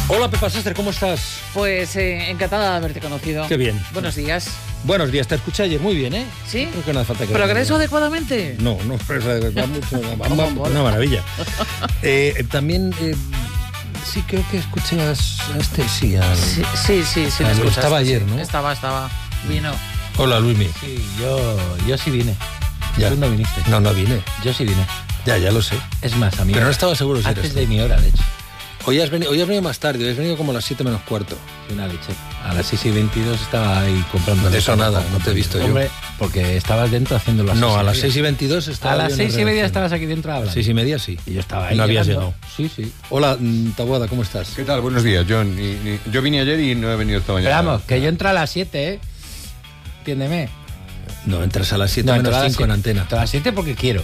Hola, Pepa Sastre, ¿cómo estás? Pues encantada de haberte conocido. Qué bien. Buenos días. Buenos días, te escuché ayer muy bien, ¿eh? ¿Sí? Creo que no hace falta que... ¿Progreso adecuadamente? No, va mucho, una maravilla. También, sí, creo que escuché a este, sí. Sí, le escuchaste. Estaba ayer, ¿no? Estaba. Vino. Hola, Luismi. Sí, yo sí vine. Ya. Tú no viniste. No vine. Yo sí vine. Ya lo sé. Es más, amigo. Pero no estaba seguro si eres antes tú. de mi hora, de hecho. Hoy has venido más tarde, hoy has venido como a las 7 menos cuarto. Una leche. A las 6:22 estaba ahí comprando. De eso nada, no te he visto yo. Hombre, porque estabas dentro haciéndolo así. No, a las 6:22 estaba. A las yo en la 6:30 redacción. estabas aquí dentro hablando. 6:30 sí. Y yo estaba ahí. No habías llegando. llegado. Sí. Hola, Taboada, ¿cómo estás? ¿Qué tal? Buenos días, John. Yo vine ayer y no he venido esta mañana. Pero vamos, que yo entro a las 7, ¿eh? Entiéndeme. No, entras a las 7 No, menos entro a las 5 en 7. antena. Entro a las 7 porque quiero.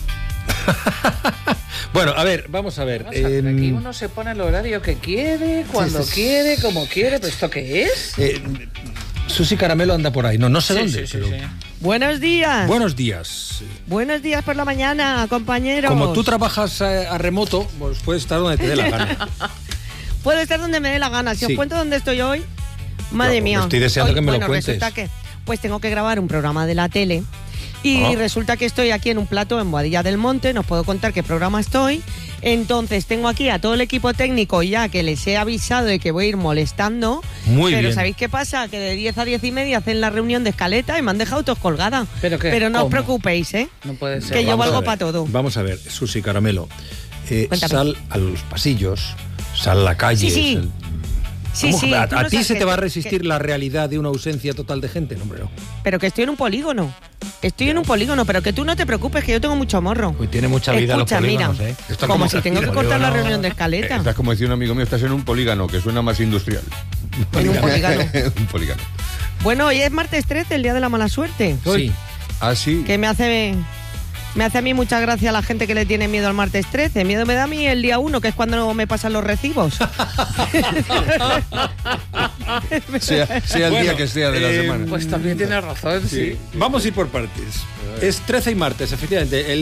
Bueno, a ver, vamos a ver. Aquí uno se pone el horario que quiere, cuando quiere, como quiere. ¿Pero esto qué es? Susi Caramelo anda por ahí. No sé dónde. Sí. pero- Buenos días. Buenos días. Buenos días por la mañana, compañeros. Como tú trabajas a remoto, pues puedes estar donde te dé la gana. Puedo estar donde me dé la gana. Si Sí. os cuento dónde estoy hoy, madre No, mía. estoy deseando que me lo cuentes. Resulta que pues tengo que grabar un programa de la tele y resulta que estoy aquí en un plató en Boadilla del Monte. No os puedo contar qué programa estoy. Entonces tengo aquí a todo el equipo técnico ya que les he avisado de que voy a ir molestando. Muy Pero bien. ¿sabéis qué pasa? Que de 10 a 10:30 hacen la reunión de escaleta y me han dejado todos colgada. ¿Pero qué? no os ¿Cómo? preocupéis, ¿eh? No puede ser. Que yo Vamos a valgo ver, para todo. Vamos a ver, Susi Caramelo. Cuéntame. Sal a los pasillos, sal a la calle. Sí. Sí, ¿Cómo? sí. ¿A tú no ti sabes se te va a que- resistir la realidad de una ausencia total de gente? No, hombre, no. Pero que estoy en un polígono. Estoy en un polígono, pero que tú no te preocupes, que yo tengo mucho morro. Uy, tiene mucha vida Escucha, los polígonos, mira, ¿eh? Está como como- si tengo que cortar la reunión de escaleta. Estás como decía un amigo mío, estás en un polígono, que suena más industrial. En un polígono. Un polígono. Bueno, hoy es martes 13, el día de la mala suerte. Sí. Ah, sí. Que me hace a mí mucha gracia la gente que le tiene miedo al martes 13. Miedo me da a mí el día 1, que es cuando me pasan los recibos. Sea el Bueno, día que sea de la semana. Pues también tienes razón, sí. Vamos a ir por partes. Es 13 y martes, efectivamente.